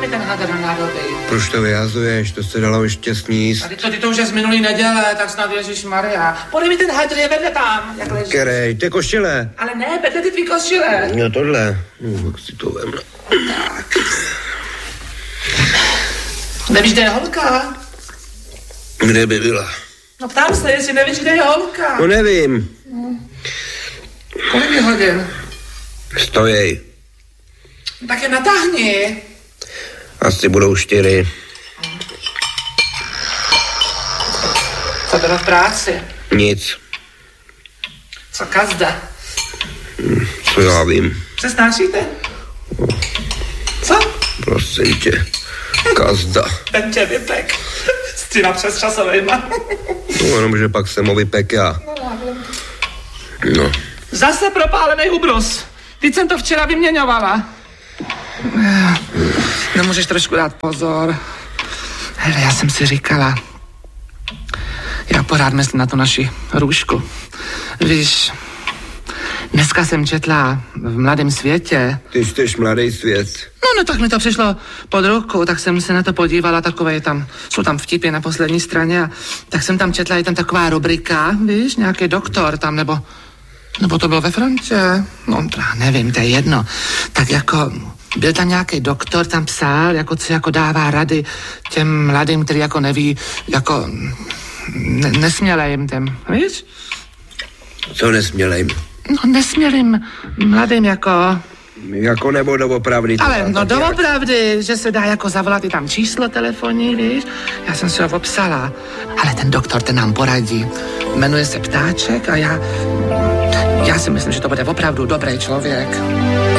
mi ten hadr nádobí. Proč to vyhazuješ? To se dalo ještě sníst. A ty to už je z minulý neděle, tak snad Ježišmarja. Podej mi ten hadr, je vedle tam, jak leží. Kerej, ty košile. Ale ne, vedle ty tvý košile. No tohle. Tak si to vem. Tak. Nevíš, kde je holka? Kde by byla? No ptám se, jestli nevíš, kde je holka. No nevím. Kolik je hodin? Stojej. Tak je natáhni. Asi budou 4. Co bylo v práci? Nic. Co kazda? Co já vím. Se snášíte? Co? Prosím tě. Kazda. Ten tě vypek. S těma přesčasovejma. No jenom, že pak jsem ho vypek já. No. Zase propálený ubrus. Teď jsem to včera vyměňovala. No můžeš trošku dát pozor. Hele, já jsem si říkala, já pořád myslím na tu naši Růžku. Víš, dneska jsem četla v Mladém světě. Ty čteš Mladý svět. No, tak mi to přišlo pod ruku, tak jsem se na to podívala, takové tam, jsou tam vtipy na poslední straně a tak jsem tam četla, je tam taková rubrika, víš, nějaký doktor tam, nebo to bylo ve frontě, no, nevím, to je jedno. Tak jako, byl tam nějaký doktor, tam psal, jako co jako dává rady těm mladým, který jako neví, jako nesmělejím těm, víš? Co nesmělejím? No, nesmělým mladým jako... Jako nebo doopravdy? Ale no doopravdy, že se dá jako zavolat i tam číslo telefonní, víš? Já jsem si ho obsala. Ale ten doktor, ten nám poradí. Jmenuje se Ptáček a já si myslím, že to bude opravdu dobrý člověk.